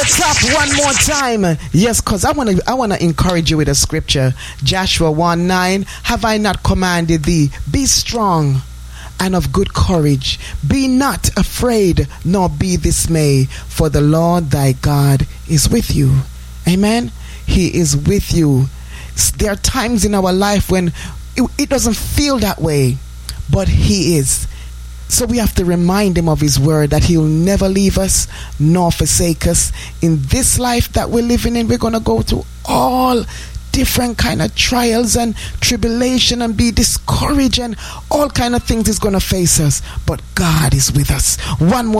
Stop one more time. Yes, because I want to encourage you with a scripture. Joshua 1:9. Have I not commanded thee? Be strong and of good courage. Be not afraid, nor be dismayed, for the Lord thy God is with you. Amen. He is with you. There are times in our life when it doesn't feel that way, but He is. So we have to remind Him of His word that He will never leave us nor forsake us. In this life that we're living in, we're going to go through all different kind of trials and tribulation and be discouraged, and all kind of things is going to face us. But God is with us. One more